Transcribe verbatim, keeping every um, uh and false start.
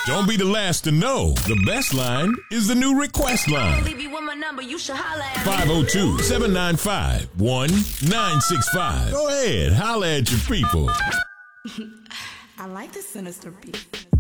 Don't be the last to know. The best line is the new request line. Leave you with my number, you should holla at five oh two, seven nine five, one nine six five. Go ahead, holla at your people. I like the sinister beat.